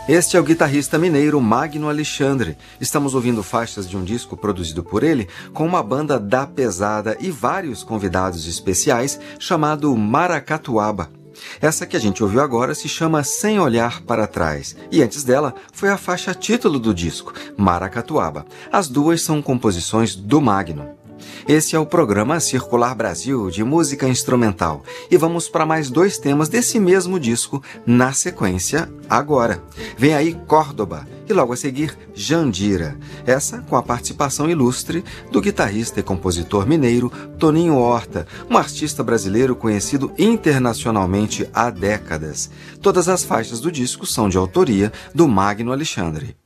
Este é o guitarrista mineiro Magno Alexandre. Estamos ouvindo faixas de um disco produzido por ele com uma banda da pesada e vários convidados especiais chamado Maracatuaba. Essa que a gente ouviu agora se chama Sem Olhar para Trás e antes dela foi a faixa título do disco, Maracatuaba. As duas são composições do Magno. Esse é o programa Circular Brasil de música instrumental e vamos para mais 2 temas desse mesmo disco na sequência agora. Vem aí Córdoba e logo a seguir Jandira, essa com a participação ilustre do guitarrista e compositor mineiro Toninho Horta, um artista brasileiro conhecido internacionalmente há décadas. Todas as faixas do disco são de autoria do Magno Alexandre.